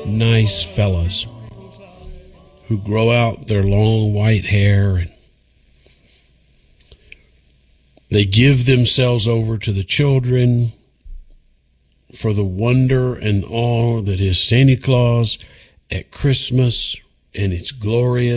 nice fellas who grow out their long white hair and they give themselves over to the children for the wonder and awe that is Santa Claus at Christmas, and it's glorious.